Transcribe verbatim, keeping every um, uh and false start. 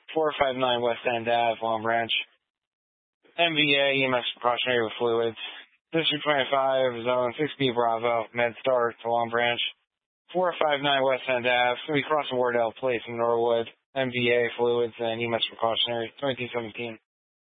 four five nine West End Ave, Long Branch. M V A, E M S precautionary with fluids. District twenty-five, Zone six B Bravo, MedStar to Long Branch. four five nine West End Ave, going to be crossing Wardell Place in Norwood. M V A, fluids, and E M S precautionary, twenty-two seventeen.